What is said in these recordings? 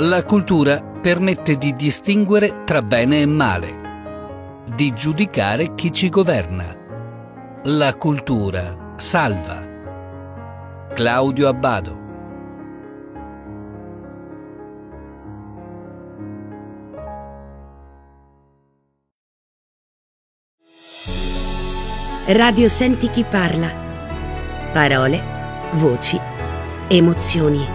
La cultura permette di distinguere tra bene e male, di giudicare chi ci governa. La cultura salva. Claudio Abbado. Radio Senti chi parla. Parole, voci, emozioni.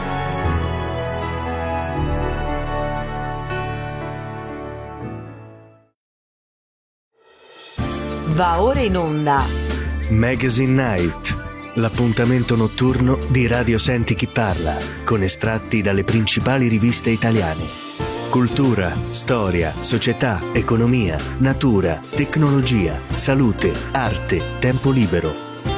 Va ora in onda Magazine Night, l'appuntamento notturno di Radio Senti chi parla, con estratti dalle principali riviste italiane. Cultura, storia, società, economia, natura, tecnologia, salute, arte, tempo libero.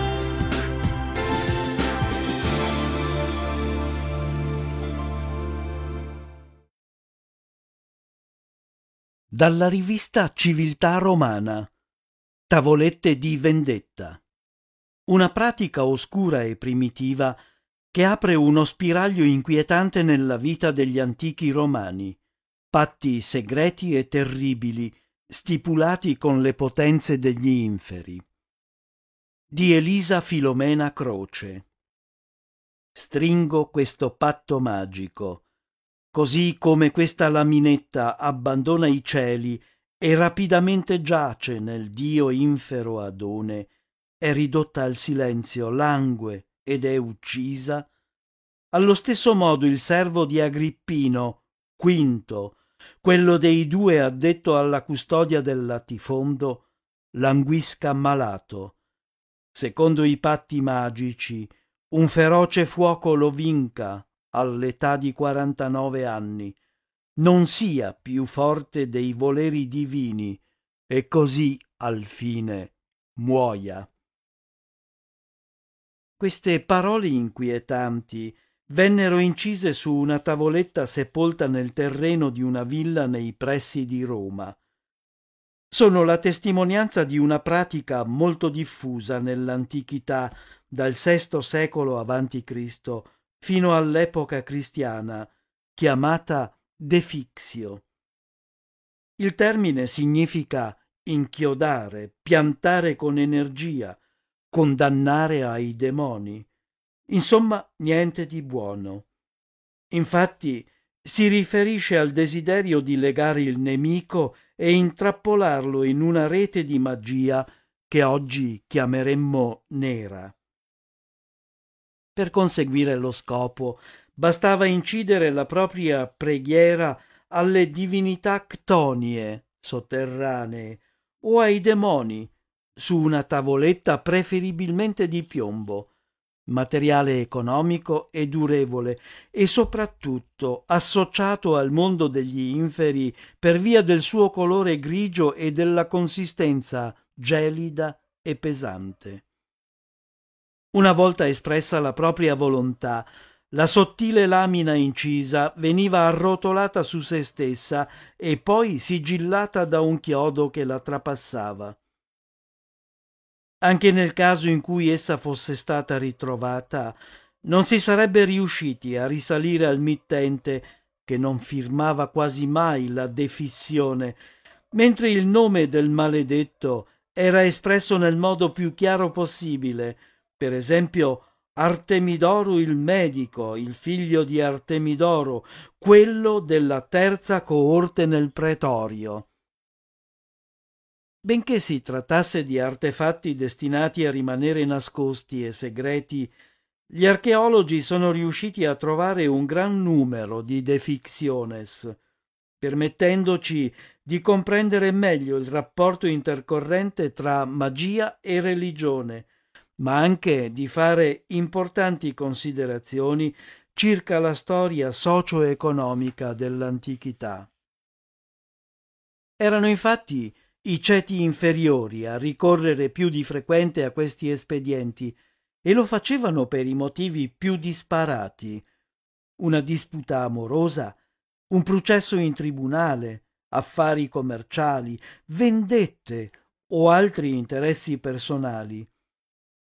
Dalla rivista Civiltà Romana. Tavolette di vendetta. Una pratica oscura e primitiva che apre uno spiraglio inquietante nella vita degli antichi romani. Patti segreti e terribili, stipulati con le potenze degli inferi. Di Elisa Filomena Croce. Stringo questo patto magico, così come questa laminetta abbandona i cieli e rapidamente giace nel dio infero Adone, è ridotta al silenzio, langue ed è uccisa. Allo stesso modo il servo di Agrippino, Quinto, quello dei due addetto alla custodia del latifondo, languisca malato. Secondo i patti magici, un feroce fuoco lo vinca all'età di 49 anni, non sia più forte dei voleri divini e così al fine muoia. Queste parole inquietanti vennero incise su una tavoletta sepolta nel terreno di una villa nei pressi di Roma. Sono la testimonianza di una pratica molto diffusa nell'antichità, dal VI secolo a.C. fino all'epoca cristiana, chiamata defixio. Il termine significa inchiodare, piantare con energia, condannare ai demoni. Insomma, niente di buono. Infatti, si riferisce al desiderio di legare il nemico e intrappolarlo in una rete di magia che oggi chiameremmo nera. Per conseguire lo scopo, bastava incidere la propria preghiera alle divinità ctonie sotterranee o ai demoni su una tavoletta preferibilmente di piombo, materiale economico e durevole e soprattutto associato al mondo degli inferi per via del suo colore grigio e della consistenza gelida e pesante. Una volta espressa la propria volontà, la sottile lamina incisa veniva arrotolata su se stessa e poi sigillata da un chiodo che la trapassava. Anche nel caso in cui essa fosse stata ritrovata, non si sarebbe riusciti a risalire al mittente, che non firmava quasi mai la defissione, mentre il nome del maledetto era espresso nel modo più chiaro possibile, per esempio Artemidoro il medico, il figlio di Artemidoro, quello della terza coorte nel pretorio. Benché si trattasse di artefatti destinati a rimanere nascosti e segreti, gli archeologi sono riusciti a trovare un gran numero di deficciones, permettendoci di comprendere meglio il rapporto intercorrente tra magia e religione, ma anche di fare importanti considerazioni circa la storia socio-economica dell'antichità. Erano infatti i ceti inferiori a ricorrere più di frequente a questi espedienti e lo facevano per i motivi più disparati: una disputa amorosa, un processo in tribunale, affari commerciali, vendette o altri interessi personali.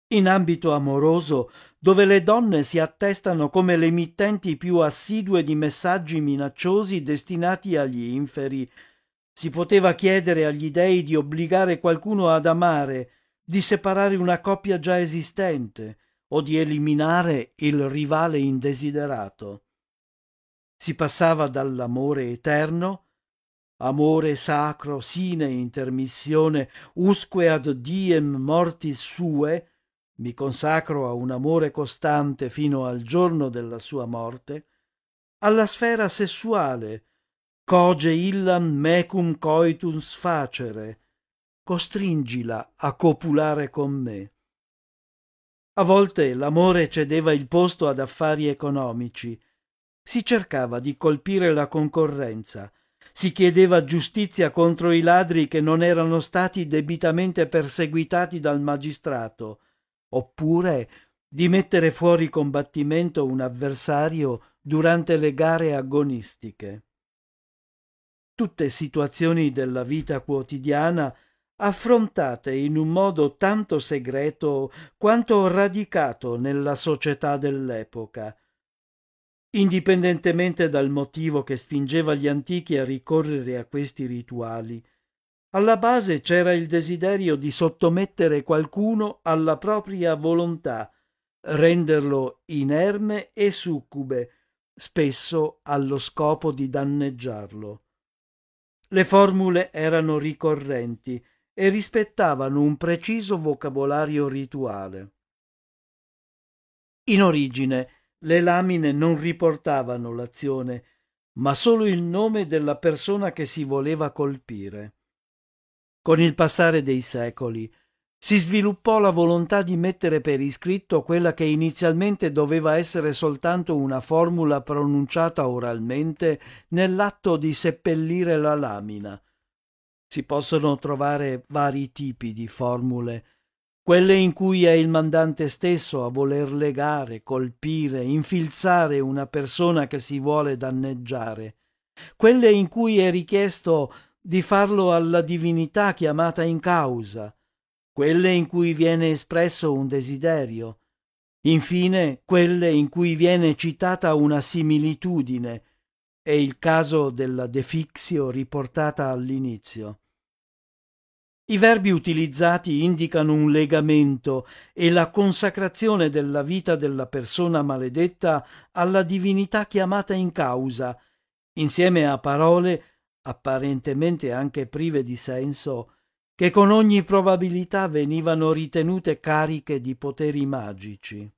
In ambito amoroso, dove le donne si attestano come le emittenti più assidue di messaggi minacciosi destinati agli inferi, si poteva chiedere agli dei di obbligare qualcuno ad amare, di separare una coppia già esistente o di eliminare il rivale indesiderato. Si passava dall'amore eterno, amore sacro sine intermissione usque ad diem mortis sue, mi consacro a un amore costante fino al giorno della sua morte, alla sfera sessuale, coge illam mecum coitus facere, costringila a copulare con me. A volte l'amore cedeva il posto ad affari economici, si cercava di colpire la concorrenza, si chiedeva giustizia contro i ladri che non erano stati debitamente perseguitati dal magistrato, oppure di mettere fuori combattimento un avversario durante le gare agonistiche. Tutte situazioni della vita quotidiana affrontate in un modo tanto segreto quanto radicato nella società dell'epoca. Indipendentemente dal motivo che spingeva gli antichi a ricorrere a questi rituali, alla base c'era il desiderio di sottomettere qualcuno alla propria volontà, renderlo inerme e succube, spesso allo scopo di danneggiarlo. Le formule erano ricorrenti e rispettavano un preciso vocabolario rituale. In origine le lamine non riportavano l'azione, ma solo il nome della persona che si voleva colpire. Con il passare dei secoli si sviluppò la volontà di mettere per iscritto quella che inizialmente doveva essere soltanto una formula pronunciata oralmente nell'atto di seppellire la lamina. Si possono trovare vari tipi di formule, quelle in cui è il mandante stesso a voler legare, colpire, infilzare una persona che si vuole danneggiare, quelle in cui è richiesto di farlo alla divinità chiamata in causa, quelle in cui viene espresso un desiderio, infine quelle in cui viene citata una similitudine, è il caso della defixio riportata all'inizio. I verbi utilizzati indicano un legamento e la consacrazione della vita della persona maledetta alla divinità chiamata in causa, insieme a parole, apparentemente anche prive di senso, che con ogni probabilità venivano ritenute cariche di poteri magici.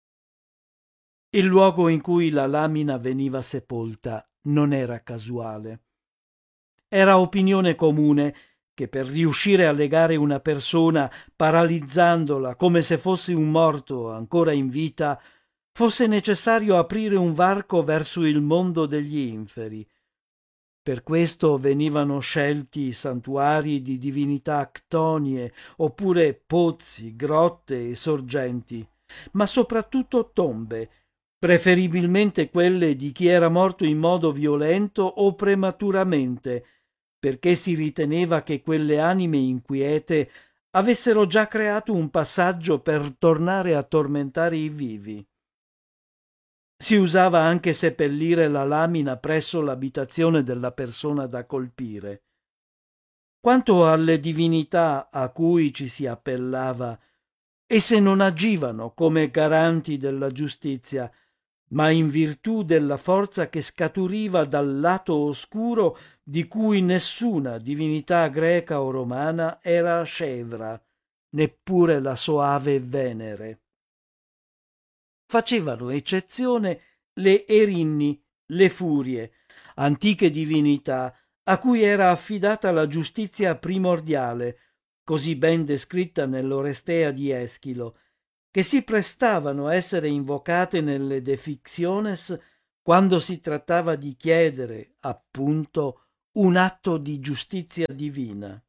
Il luogo in cui la lamina veniva sepolta non era casuale. Era opinione comune che per riuscire a legare una persona paralizzandola come se fosse un morto ancora in vita, fosse necessario aprire un varco verso il mondo degli inferi. Per questo venivano scelti santuari di divinità ctonie, oppure pozzi, grotte e sorgenti, ma soprattutto tombe, preferibilmente quelle di chi era morto in modo violento o prematuramente, perché si riteneva che quelle anime inquiete avessero già creato un passaggio per tornare a tormentare i vivi. Si usava anche seppellire la lamina presso l'abitazione della persona da colpire. Quanto alle divinità a cui ci si appellava, esse non agivano come garanti della giustizia, ma in virtù della forza che scaturiva dal lato oscuro di cui nessuna divinità greca o romana era scevra, neppure la soave Venere. Facevano eccezione le Erinni, le Furie, antiche divinità a cui era affidata la giustizia primordiale, così ben descritta nell'Orestea di Eschilo, che si prestavano a essere invocate nelle Defictiones quando si trattava di chiedere, appunto, un atto di giustizia divina.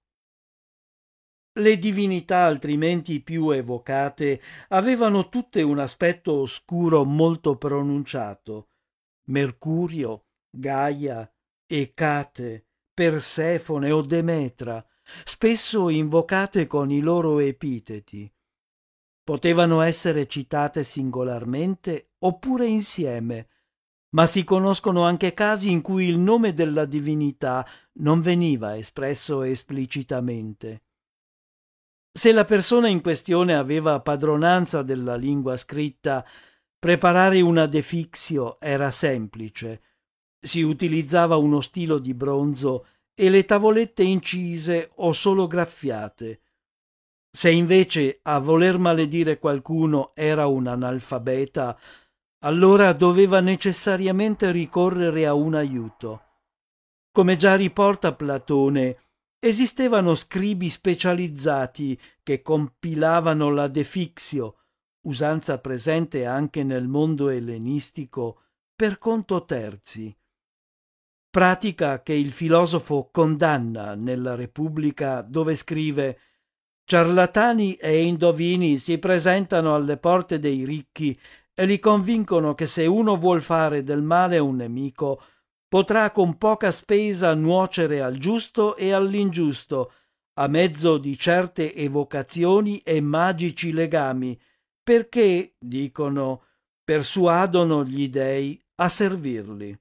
Le divinità altrimenti più evocate avevano tutte un aspetto oscuro molto pronunciato: Mercurio, Gaia, Ecate, Persefone o Demetra, spesso invocate con i loro epiteti. Potevano essere citate singolarmente oppure insieme, ma si conoscono anche casi in cui il nome della divinità non veniva espresso esplicitamente. Se la persona in questione aveva padronanza della lingua scritta, preparare una defixio era semplice. Si utilizzava uno stilo di bronzo e le tavolette incise o solo graffiate. Se invece a voler maledire qualcuno era un analfabeta, allora doveva necessariamente ricorrere a un aiuto. Come già riporta Platone, esistevano scribi specializzati che compilavano la defixio, usanza presente anche nel mondo ellenistico, per conto terzi. Pratica che il filosofo condanna nella Repubblica, dove scrive: «Ciarlatani e indovini si presentano alle porte dei ricchi e li convincono che se uno vuol fare del male a un nemico, potrà con poca spesa nuocere al giusto e all'ingiusto, a mezzo di certe evocazioni e magici legami, perché, dicono, persuadono gli dei a servirli».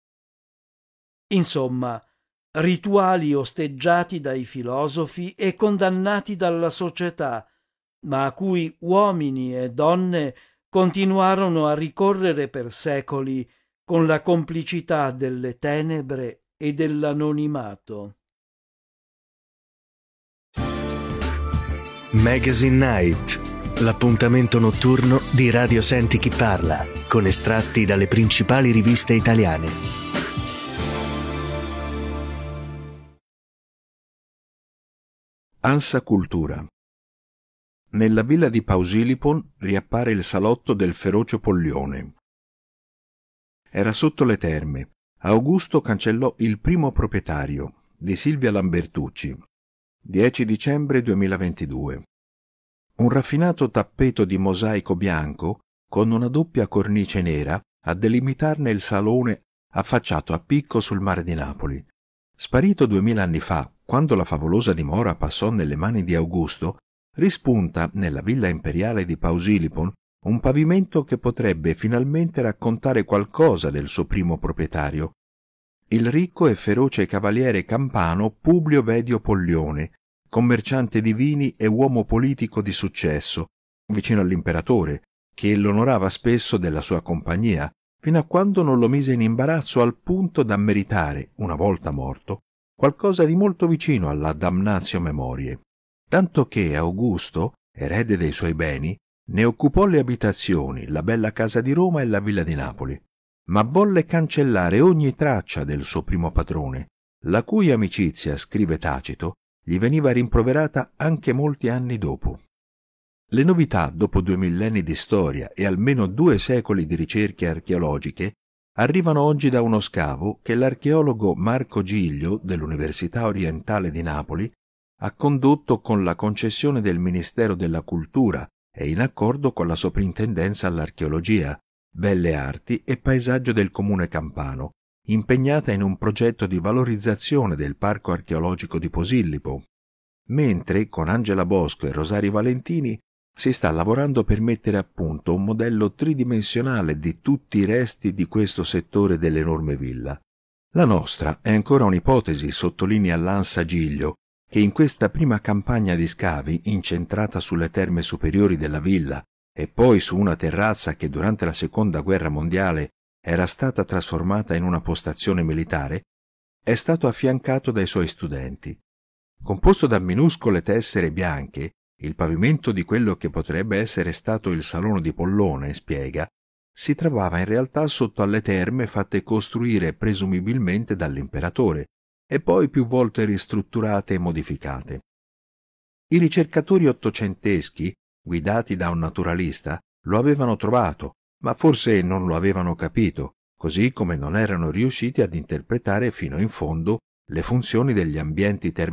Insomma, rituali osteggiati dai filosofi e condannati dalla società, ma a cui uomini e donne continuarono a ricorrere per secoli con la complicità delle tenebre e dell'anonimato. Magazine Night, l'appuntamento notturno di Radio Senti Chi Parla, con estratti dalle principali riviste italiane. Ansa Cultura. Nella villa di Pausilipon riappare il salotto del feroce Pollione. Era sotto le terme. Augusto cancellò Il primo proprietario di Silvia Lambertucci. 10 dicembre 2022. Un raffinato tappeto di mosaico bianco con una doppia cornice nera a delimitarne il salone affacciato a picco sul mare di Napoli. Sparito 2000 anni fa, quando la favolosa dimora passò nelle mani di Augusto, rispunta nella villa imperiale di Pausilipon un pavimento che potrebbe finalmente raccontare qualcosa del suo primo proprietario, il ricco e feroce cavaliere campano Publio Vedio Pollione, commerciante di vini e uomo politico di successo, vicino all'imperatore, che l'onorava spesso della sua compagnia, fino a quando non lo mise in imbarazzo al punto da meritare, una volta morto, qualcosa di molto vicino alla damnatio memoriae, tanto che Augusto, erede dei suoi beni, ne occupò le abitazioni, la bella casa di Roma e la villa di Napoli, ma volle cancellare ogni traccia del suo primo padrone, la cui amicizia, scrive Tacito, gli veniva rimproverata anche molti anni dopo. Le novità, dopo 2 millenni di storia e almeno 2 secoli di ricerche archeologiche, arrivano oggi da uno scavo che l'archeologo Marco Giglio dell'Università Orientale di Napoli ha condotto con la concessione del Ministero della Cultura e in accordo con la Soprintendenza all'Archeologia, Belle Arti e Paesaggio del Comune Campano, impegnata in un progetto di valorizzazione del Parco Archeologico di Posillipo, mentre con Angela Bosco e Rosario Valentini si sta lavorando per mettere a punto un modello tridimensionale di tutti i resti di questo settore dell'enorme villa. La nostra è ancora un'ipotesi, sottolinea l'Ansa Giglio, che in questa prima campagna di scavi, incentrata sulle terme superiori della villa e poi su una terrazza che durante la Seconda Guerra Mondiale era stata trasformata in una postazione militare, è stato affiancato dai suoi studenti. Composto da minuscole tessere bianche, il pavimento di quello che potrebbe essere stato il Salone di Pollone, spiega, si trovava in realtà sotto alle terme fatte costruire presumibilmente dall'imperatore e poi più volte ristrutturate e modificate. I ricercatori ottocenteschi, guidati da un naturalista, lo avevano trovato, ma forse non lo avevano capito, così come non erano riusciti ad interpretare fino in fondo le funzioni degli ambienti termali